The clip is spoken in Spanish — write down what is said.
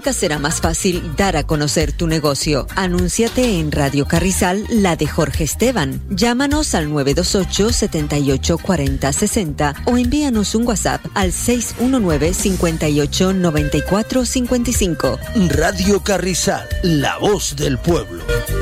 nunca será más fácil dar a conocer tu negocio. Anúnciate en Radio Carrizal, la de Jorge Esteban. Llámanos al 928 78 40 60 o envíanos un WhatsApp al 619 58 94 55. Radio Carrizal, la voz del pueblo.